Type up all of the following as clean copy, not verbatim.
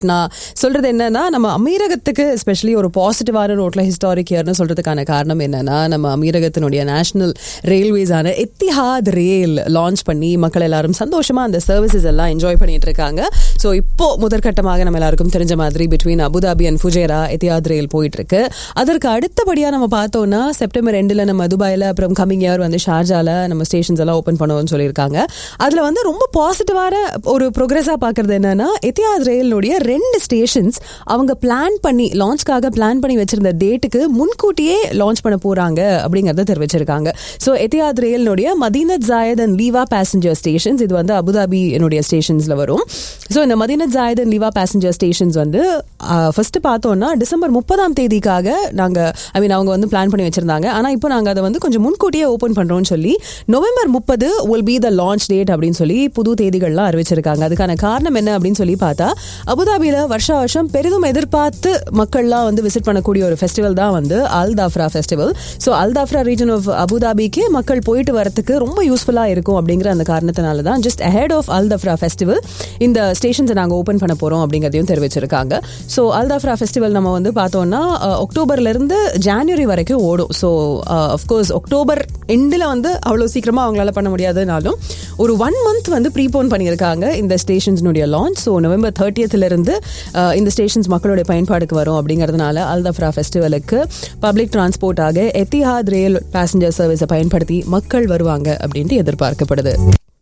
நான் சொல்றது என்னன்னா, நம்ம அமீரகத்துக்கு எஸ்பெஷலி ஒரு பாசிட்டிவான நோட்ல ஹிஸ்டாரிக் இயர்னு சொல்றதுக்கான காரணம் என்னன்னா, நம்ம அமீரகத்தினுடைய நேஷனல் ரயில்வேஸான எத்திஹாத் ரயில் லான்ச் பண்ணி மக்கள் எல்லாரும் சந்தோஷமா அந்த சர்வீசஸ் எல்லாம் என்ஜாய் பண்ணிட்டு இருக்காங்க. ஸோ இப்போ முதற்கட்டமாக நம்ம எல்லாருக்கும் தெரிஞ்ச மாதிரி between Abu Dhabi and Fujairah Etihad ரயில் போயிட்டு இருக்கு. அதற்கு அடுத்தபடியா நம்ம பார்த்தோம்னா செப்டம்பர் 2 நம்ம துபாயில, அப்புறம் கமிங் இயர் வந்து ஷார்ஜால நம்ம ஸ்டேஷன்ஸ் எல்லாம் ஓபன் பண்ணுவோம்னு சொல்லியிருக்காங்க. அதுல வந்து ரொம்ப பாசிட்டிவான ஒரு ப்ரோக்ரஸா பாக்குறது என்னன்னா, எத்திஹாத் ரயிலுடைய 2 ஸ்டேஷன்ஸ் அவங்க பிளான் பண்ணி லான்ச்காக பிளான் பண்ணி வச்சிருந்த டேட்டுக்கு முன்கூட்டியே லான்ச் பண்ண போறாங்க அப்படிங்கறத தெரிவிச்சிருக்காங்க. ஸோ எத்திஹாத் ரயிலுடைய மதீனத் ஜாயத் அண்ட் லீவா பேசஞ்சர் ஸ்டேஷன்ஸ், இது வந்து அபுதாபி என்னுடைய ஸ்டேஷன்ஸ்ல வரும். ஸோ இந்த மதீனத் ஜாயத் அண்ட் லீவா பேசஞ்சர் ஸ்டேஷன்ஸ் வந்து ஃபர்ஸ்ட் பார்த்தோம்னா டிசம்பர் 30 நாங்க அவங்க வந்து பிளான் பண்ணி வச்சிருந்தாங்க. ஆனா இப்போ நாங்க அதை வந்து கொஞ்சம் முன்கூட்டியே ஓபன் பண்றோம்னு சொல்லி November 30 will be the launch date அப்படின்னு சொல்லி புது தேதிகள்லாம் அறிவிச்சிருக்காங்க. அதுக்கான காரணம் என்ன அப்படின்னு சொல்லி பார்த்தா, அபுதாபியில வருஷம் பெரிதும் எதிர்பார்த்து மக்கள்லாம் வந்து விசிட் பண்ணக்கூடிய ஒரு ஃபெஸ்டிவல் தான் வந்து அல் தாஃப்ரா festival. So Al தாஃப்ரா region of அபுதாபிக்கு மக்கள் போயிட்டு வரதுக்கு ரொம்ப யூஸ்ஃபுல்லா இருக்கும் அப்படிங்கிற அந்த காரணத்தினால தான் just ahead of Al தாஃப்ரா festival இந்த ஸ்டேஷன்ஸை நாங்கள் ஓபன் பண்ண போறோம் அப்படிங்கிறதையும் தெரிவிச்சிருக்காங்க. ஸோ அல் தாஃப்ரா ஃபெஸ்டிவல் நம்ம வந்து பார்த்தோம்னா அக்டோபர்ல இருந்து ஜனவரி வரைக்கும் ஓடும். ஸோ அஃப்கோர்ஸ் அக்டோபர் எண்டில் வந்து அவ்வளோ சீக்கிரமா அவங்களால பண்ண முடியாதுனாலும் ஒரு 1 month வந்து ப்ரீபோன் பண்ணியிருக்காங்க இந்த ஸ்டேஷன்ஸ்னுடைய லான்ச். ஸோ நவம்பர் 30th இந்த ஸ்டேஷன்ஸ் மக்களுடைய பயன்பாடுக்கு வரும் அப்படிங்கிறதுனால அல் தாஃப்ரா ஃபெஸ்டிவலுக்கு பப்ளிக் டிரான்ஸ்போர்ட் ஆக எத்திஹாத் ரயில் பேசஞ்சர் சர்வீஸை பயன்படுத்தி மக்கள் வருவாங்க அப்படின்ட்டு எதிர்பார்க்கப்படுது.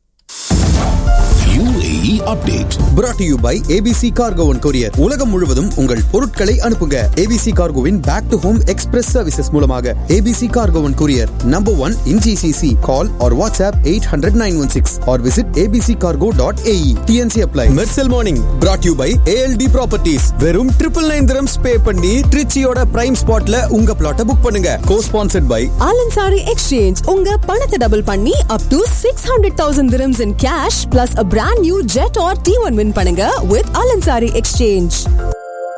UAE update brought to you by ABC Cargo and Courier. உலகம் முழுவதும் உங்கள் பொருட்களை அனுப்புங்க. ABC Cargoவின் back to home express services மூலமாக. ABC Cargo and Courier, number 1 in GCC. Call or WhatsApp 800-916 or visit abccargo.ae. TNC apply. Mercel Morning brought to you by ALD Properties. வெறும் 999 dirhams pay பண்ணி ட்ரிச்சியோட prime ஸ்பாட்ல உங்க பிளாட்டை book பண்ணுங்க. Co-sponsored by Alansari Exchange. உங்க பணத்தை double பண்ணி up to 600,000 dirhams in cash plus a brand new Jet or T1 win பண்ணுங்க with Alansari Exchange.